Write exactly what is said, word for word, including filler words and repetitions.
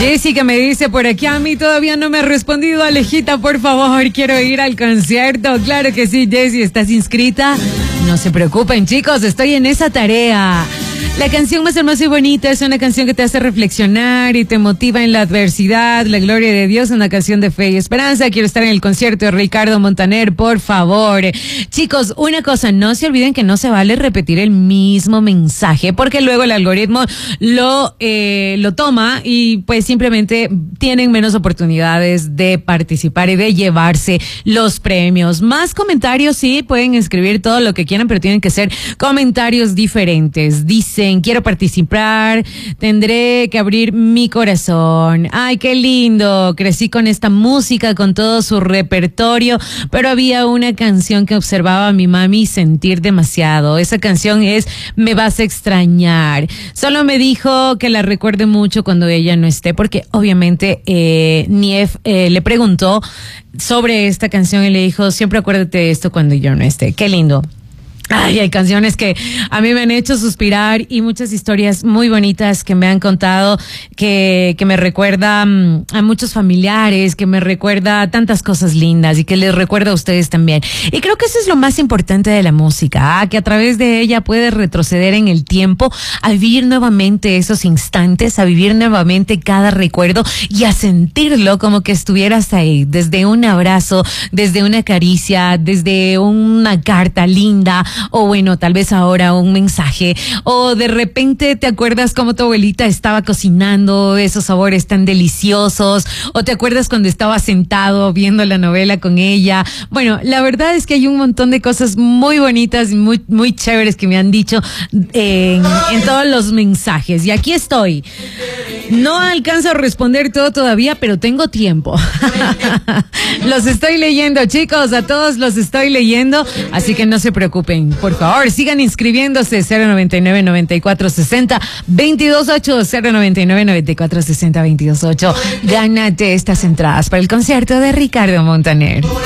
Jessica me dice por aquí, a mí todavía no me ha respondido, Alejita, por favor, quiero ir al concierto. Claro que sí, Jessie, ¿estás inscrita? No se preocupen, chicos, estoy en esa tarea. La canción más hermosa y bonita es una canción que te hace reflexionar y te motiva en la adversidad. La gloria de Dios, una canción de fe y esperanza. Quiero estar en el concierto de Ricardo Montaner, por favor. Chicos, una cosa, no se olviden que no se vale repetir el mismo mensaje, porque luego el algoritmo lo, eh, lo toma y pues simplemente tienen menos oportunidades de participar y de llevarse los premios. Más comentarios, sí, pueden escribir todo lo que quieran, pero tienen que ser comentarios diferentes. Dice, quiero participar, tendré que abrir mi corazón. Ay, qué lindo, crecí con esta música, con todo su repertorio, pero había una canción que observaba a mi mami sentir demasiado. Esa canción es Me vas a extrañar. Solo me dijo que la recuerde mucho cuando ella no esté, porque obviamente eh, Nief eh, le preguntó sobre esta canción y le dijo, siempre acuérdate de esto cuando yo no esté. Qué lindo. Ay, hay canciones que a mí me han hecho suspirar y muchas historias muy bonitas que me han contado, que, que me recuerda um, a muchos familiares, que me recuerda a tantas cosas lindas y que les recuerda a ustedes también. Y creo que eso es lo más importante de la música, ¿ah? Que a través de ella puedes retroceder en el tiempo, a vivir nuevamente esos instantes, a vivir nuevamente cada recuerdo y a sentirlo como que estuvieras ahí, desde un abrazo, desde una caricia, desde una carta linda, o bueno, tal vez ahora un mensaje, o de repente te acuerdas cómo tu abuelita estaba cocinando esos sabores tan deliciosos, o te acuerdas cuando estaba sentado viendo la novela con ella. Bueno, la verdad es que hay un montón de cosas muy bonitas y muy, muy chéveres que me han dicho en, en todos los mensajes, y aquí estoy. No alcanzo a responder todo todavía, pero tengo tiempo. Los estoy leyendo, chicos, a todos los estoy leyendo, así que no se preocupen. Por favor, sigan inscribiéndose. Cero noventa y nueve, noventa y cuatro sesenta, veintidós ocho, cero noventa y nueve, noventa y cuatro sesenta, veintidós ocho. Gánate estas entradas para el concierto de Ricardo Montaner.